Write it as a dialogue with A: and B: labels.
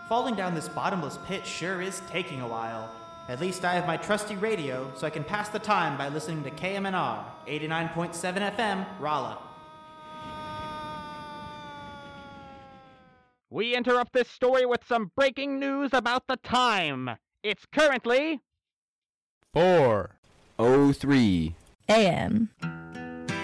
A: Falling down this bottomless pit sure is taking a while. At least I have my trusty radio, so I can pass the time by listening to KMNR, 89.7 FM, Rolla.
B: We interrupt this story with some breaking news about the time. It's currently
C: 4:03
D: AM.